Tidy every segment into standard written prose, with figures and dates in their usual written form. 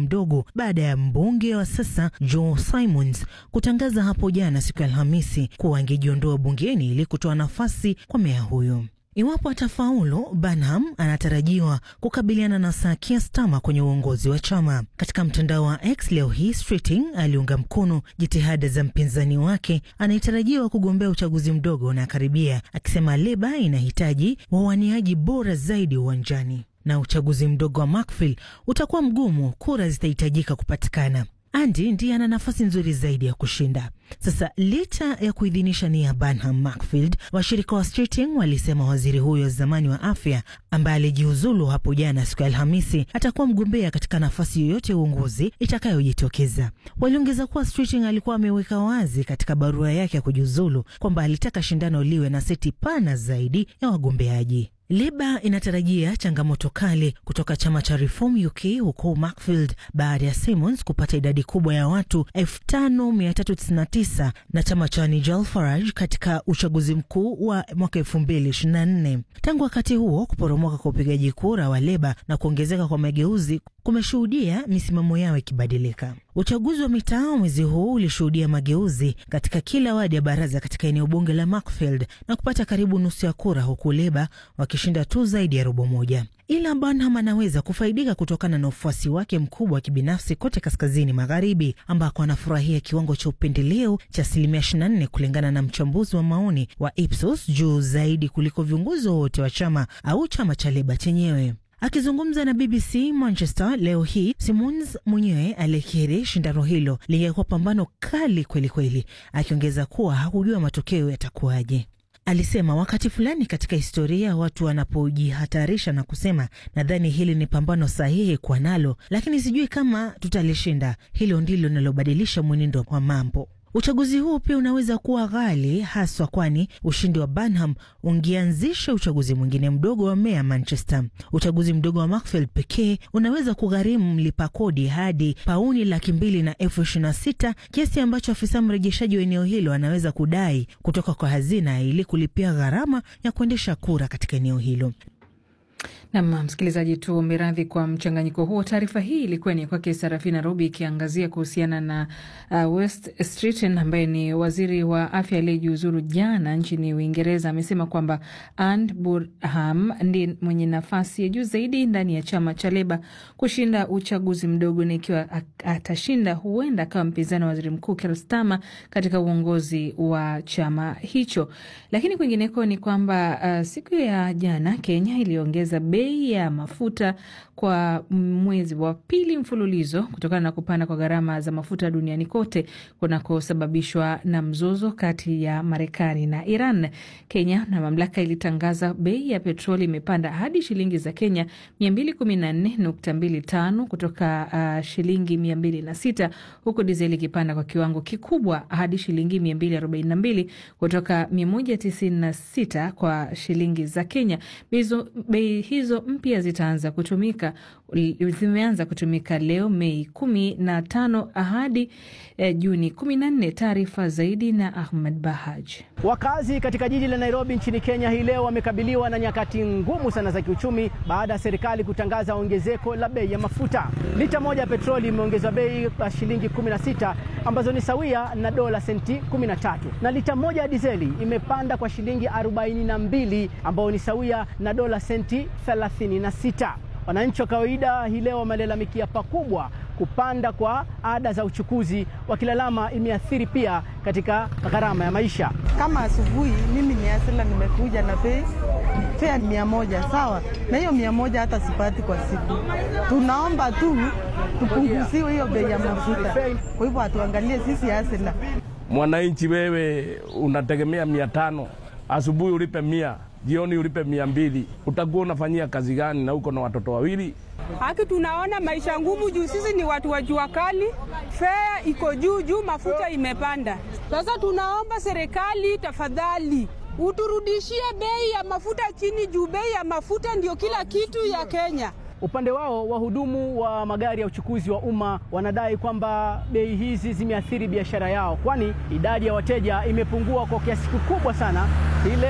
mdogo baada ya mbunge wa sasa Joe Simons kutangaza hapo jana siku ya Alhamisi kuwa angejiondoa bungeni ili kutoa nafasi kwa meya huyo. Iwapo atafaulu, Burnham anatarajiwa kukabiliana na Sir Keir Starmer kwenye uongozi wa chama. Katika mtandao wa X leo hii, Streeting aliunga mkono jitihada za mpinzani wake anayetarajiwa kugombea uchaguzi mdogo na karibia, akisema Labour inahitaji wawaniaji bora zaidi uwanjani na uchaguzi mdogo wa Markfield utakuwa mgumu, kura zitahitajika kupatikana. Andy ndiye ana nafasi nzuri zaidi ya kushinda. Sasa licha ya kuidhinisha nia ya Burnham Markfield, washirika wa Streeting walisema waziri huyo zamani wa afya ambaye alijiuzulu hapo jana siku ya Alhamisi atakuwa mgombea katika nafasi yoyote ya uongozi itakayojitokeza. Waliongeza kuwa Streeting alikuwa ameweka wazi katika barua yake ya kujiuzulu kwamba alitaka shindano liwe na seti pana zaidi ya wagombeaji. Labour inatarajia changamoto kali kutoka chama cha Reform UK huko Markfield baada ya Simons kupata idadi kubwa ya watu 5,399 na chama cha Nigel Farage katika uchaguzi mkuu wa mwaka 2024. Tangu wakati huo, kuporomoka kwa upigaji kura wa Labour na kuongezeka kwa mageuzi kumeshuhudia misimamo yao ikibadilika. Uchaguzi wa mitaa mwezi huu ulishuhudia mageuzi katika kila wadi ya baraza katika eneo bunge la Markfield na kupata karibu nusu ya kura, huku Labour wakishinda tu zaidi ya robo moja. Ila Burnham anaweza kufaidika kutokana na ufuasi wake mkubwa wa kibinafsi kote kaskazini magharibi, ambako anafurahia kiwango cha upendeleo cha 24% kulingana na mchambuzi wa maoni wa Ipsos, juu zaidi kuliko viongozi wote wa chama au chama cha Labour chenyewe. Akizungumza na BBC Manchester leo hii, Simons mwenyewe alikiri shindano hilo lingekuwa pambano kali kweli kweli, akiongeza kuwa hakujua matokeo yatakuwaje. Alisema wakati fulani katika historia watu wanapojihatarisha na kusema, nadhani hili ni pambano sahihi kwa nalo, lakini sijui kama tutalishinda. Hilo ndilo linalobadilisha mwenendo wa mambo. Uchaguzi huu pia unaweza kuwa ghali, haswa kwani ushindi wa Burnham ungeanzisha uchaguzi mwingine mdogo wa meya Manchester. Uchaguzi mdogo wa Markfield pekee unaweza kugharimu mlipa kodi hadi pauni 226,000, kiasi ambacho afisa mrejeshaji wa eneo hilo anaweza kudai kutoka kwa hazina ili kulipia gharama ya kuendesha kura katika eneo hilo. Na msikilizaji tu miradhi kwa mchanganyiko huo. Taarifa hii ilikuwa ni kwake Sarafina Robi ikiangazia kuhusiana na West Streeting ambaye ni waziri wa afya aliyejiuzuru jana nchini Uingereza. Amesema kwamba Andy Burnham ndiye mwenye nafasi ya juu zaidi ndani ya chama cha Labour kushinda uchaguzi mdogo, na ikiwa atashinda huenda kama mpinzani wa waziri mkuu Keir Starmer katika uongozi wa chama hicho. Lakini kwingineko ni kwamba siku ya jana Kenya iliongeza bei ya mafuta kwa mwezi wa pili mfululizo kutokana na kupanda kwa gharama za mafuta duniani kote kunakosababishwa na mzozo kati ya Marekani na Iran. Kenya na mamlaka ilitangaza bei ya petroli imepanda hadi shilingi za Kenya 214.25 kutoka shilingi 206, huku dizeli ikipanda kwa kiwango kikubwa hadi shilingi 242 kutoka 196 kwa shilingi za Kenya. Bei hizo mpya zimeanza kutumika leo Mei 15 hadi Juni 14. Taarifa zaidi na Ahmed Bahaj. Wakazi katika jiji la Nairobi nchini Kenya hii leo wamekabiliwa na nyakati ngumu sana za kiuchumi baada ya serikali kutangaza ongezeko la bei ya mafuta. Lita moja ya petroli imeongezwa bei kwa shilingi 16 ambazo ni sawia na dola senti 13, na lita moja ya dizeli imepanda kwa shilingi 42 ambao ni sawia na dola senti 36. Wananchi wa kawaida hii leo wamelalamikia pakubwa kupanda kwa ada za uchukuzi, wakilalama imeathiri pia katika gharama ya maisha. Kama asubuhi mimi ni asila nimekuja na bei fare 100, sawa, na hiyo 100 hata sipati kwa siku. Tunaomba tu tupunguziwe hiyo bei ya mafuta. Kwa hivyo atuangalie sisi asila. Mwananchi wewe unategemea 500, asubuhi ulipe 100, jioni ulipe 200, utakuwa unafanyia kazi gani na uko na watoto wawili? Haki tunaona maisha ngumu juu sisi ni watu wa jua kali, fare iko juu, mafuta imepanda. Sasa tunaomba serikali tafadhali uturudishie bei ya mafuta chini juu bei ya mafuta ndio kila kitu ya Kenya. Upande wao wahudumu wa magari ya uchukuzi wa umma wanadai kwamba bei hizi zimeathiri biashara yao, kwani idadi ya wateja imepungua kwa kiasi kikubwa sana hii leo.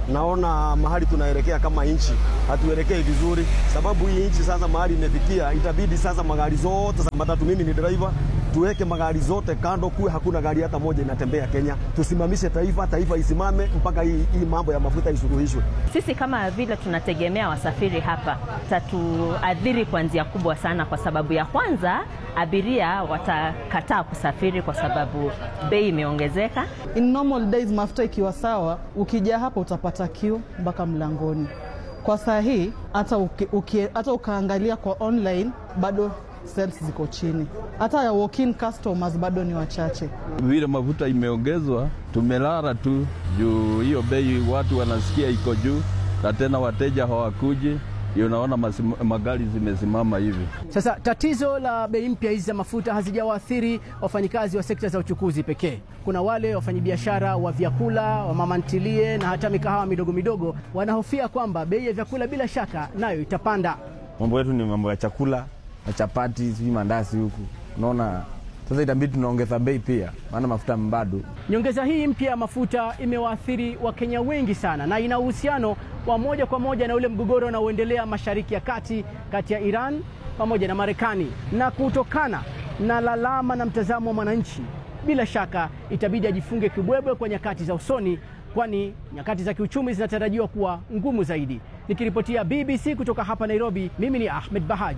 naona mahali tunaelekea kama nchi hatuelekei vizuri, sababu hii nchi sasa mahali imefikia, itabidi sasa magari zote za matatu, mimi ni driver, tuweke magari zote kando, kuwe hakuna gari hata moja inatembea Kenya. Tusimamishe taifa isimame mpaka hii mambo ya mafuta isuruhishwe. Sisi kama vile tunategemea wasafiri hapa, tatuadhiri kwa njia kubwa sana, kwa sababu ya kwanza abiria watakataa kusafiri kwa sababu bei imeongezeka. In normal days mafuta ikiwa sawa, ukija hapa utapata queue mpaka mlangoni. Kwa saa hii hata ukaangalia kwa online bado sales ziko chini. Hata ya walk-in customers bado ni wachache. Vile mafuta imeongezwa, tumelala tu juu hiyo bei, watu wanasikia iko juu na tena wateja hawakuji. Unaona magari zimesimama hivi. Sasa tatizo la bei mpya hizi za mafuta hazijawaathiri wafanyikazi wa sekta za uchukuzi pekee. Kuna wale wafanyabiashara wa vyakula, wa mama ntilie na hata mikahawa midogo midogo wanahofia kwamba bei ya vyakula bila shaka nayo itapanda. Mambo yetu ni mambo ya chakula, na chapati, sijui mandazi huku. Unaona sasa itabidi tunaongeza bei pia, maana mafuta mbado. Nyongeza hii mpya ya mafuta imewaathiri Wakenya wengi sana, na ina uhusiano wa moja kwa moja na ule mgogoro unaoendelea Mashariki ya Kati kati ya Iran pamoja na Marekani. Na kutokana na lalama na mtazamo wa mwananchi, bila shaka itabidi ajifunge kibwebwe kwa nyakati za usoni, kwani nyakati za kiuchumi zinatarajiwa kuwa ngumu zaidi. Nikiripotia BBC kutoka hapa Nairobi, mimi ni Ahmed Bahaj.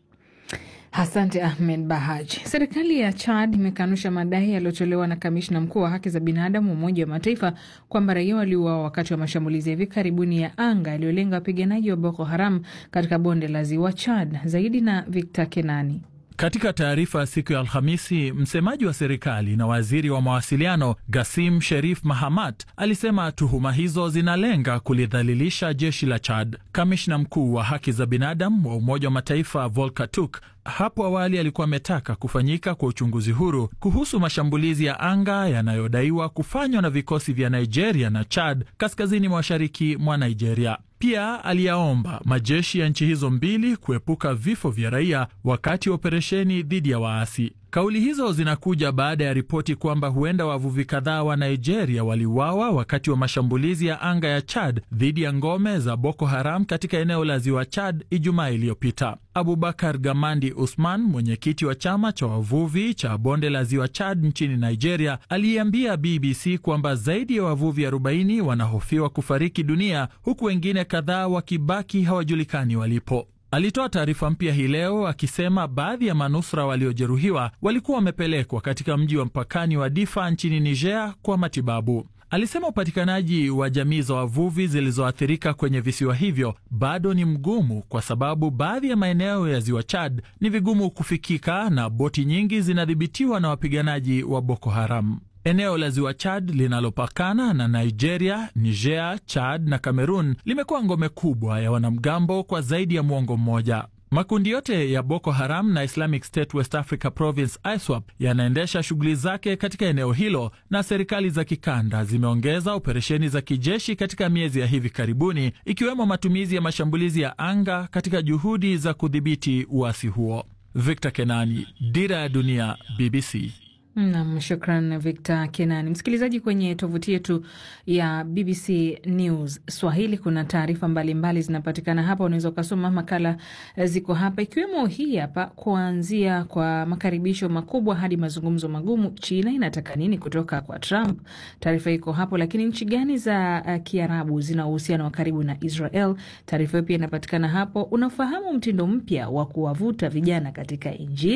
Asante Ahmed Bahaj. Serikali ya Chad imekanusha madai yaliyotolewa na kamishna mkuu wa haki za binadamu wa Umoja wa Mataifa kwamba raia waliuawa wakati wa mashambulizi hivi karibuni ya anga yaliyolenga wapiganaji wa Boko Haram katika bonde la Ziwa Chad. Zaidi na Victor Kenani. Katika taarifa siku ya Alhamisi, msemaji wa serikali na waziri wa mawasiliano Gassim Sherif Mahamat alisema tuhuma hizo zinalenga kulidhalilisha jeshi la Chad. Kamishna mkuu wa haki za binadamu wa Umoja wa Mataifa Volker Turk hapo awali alikuwa ametaka kufanyika kwa uchunguzi huru kuhusu mashambulizi ya anga yanayodaiwa kufanywa na vikosi vya Nigeria na Chad kaskazini mashariki mwa Nigeria. Pia aliyaomba majeshi ya nchi hizo mbili kuepuka vifo vya raia wakati wa operesheni dhidi ya waasi. Kauli hizo zinakuja baada ya ripoti kwamba huenda wavuvi kadhaa wa Nigeria waliuawa wakati wa mashambulizi ya anga ya Chad dhidi ya ngome za Boko Haram katika eneo la Ziwa Chad Ijumaa iliyopita. Abubakar Gamandi Usman, mwenyekiti wa chama cha wavuvi cha bonde la Ziwa Chad nchini Nigeria, aliambia BBC kwamba zaidi ya wavuvi 40 wanahofiwa kufariki dunia huku wengine kadhaa wakibaki hawajulikani walipo. Alitoa taarifa mpya hii leo akisema baadhi ya manusura waliojeruhiwa walikuwa wamepelekwa katika mji wa mpakani wa Difa nchini Niger kwa matibabu. Alisema upatikanaji wa jamii za wavuvi zilizoathirika kwenye visiwa hivyo bado ni mgumu kwa sababu baadhi ya maeneo ya Ziwa Chad ni vigumu kufikika na boti nyingi zinadhibitiwa na wapiganaji wa Boko Haram. Eneo la Ziwa Chad linalopakana na Nigeria, Niger, Chad na Cameroon limekuwa ngome kubwa ya wanamgambo kwa zaidi ya muongo mmoja. Makundi yote ya Boko Haram na Islamic State West Africa Province ISWAP yanaendesha shughuli zake katika eneo hilo, na serikali za kikanda zimeongeza operesheni za kijeshi katika miezi ya hivi karibuni, ikiwemo matumizi ya mashambulizi ya anga katika juhudi za kudhibiti uasi huo. Victor Kenani, Dira ya Dunia, BBC. Naam, shukran Victor Kenani. Msikilizaji, kwenye tovuti yetu ya BBC News Swahili kuna taarifa mbalimbali zinapatikana hapa, unaweza ukasoma makala ziko hapa, ikiwemo hii hapa, kuanzia kwa makaribisho makubwa hadi mazungumzo magumu, China inataka nini kutoka kwa Trump? Taarifa iko hapo. Lakini nchi gani za Kiarabu zina uhusiano wa karibu na Israel? Taarifa hiyo pia inapatikana hapo. Unafahamu mtindo mpya wa kuwavuta vijana katika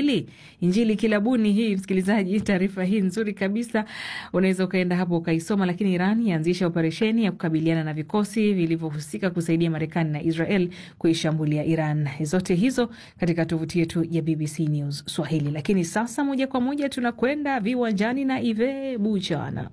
Injili kilabuni? Hii msikilizaji, taarifa hii nzuri kabisa, unaweza ukaenda hapo ukaisoma. Lakini Iran yaanzisha operesheni ya kukabiliana na vikosi vilivyohusika kusaidia Marekani na Israel kuishambulia Iran. Zote hizo katika tovuti yetu ya BBC News Swahili. Lakini sasa moja kwa moja tunakwenda viwanjani na Ive Buchana.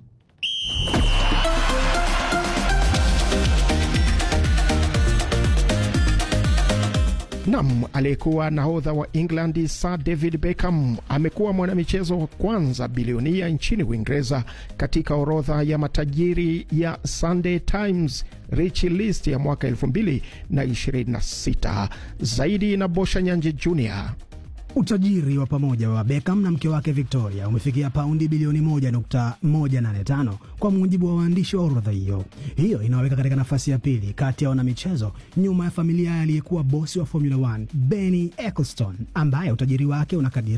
Nam, aliyekuwa nahodha wa England Sir David Beckham amekuwa mwanamichezo wa kwanza bilionia nchini Uingereza katika orodha ya matajiri ya Sunday Times Rich List ya mwaka 2026. Zaidi na Bosha Nyanje Junior. Utajiri wa pamoja wa Beckham na mke wake Victoria umefikia paundi bilioni 1.185 kwa mujibu wa waandishi wa orodha hiyo. Hiyo inaweka katika nafasi ya pili kati ya wanamichezo, nyuma ya familia aliyekuwa bosi wa Formula 1 Bernie Ecclestone, ambaye utajiri wake unakadiriwa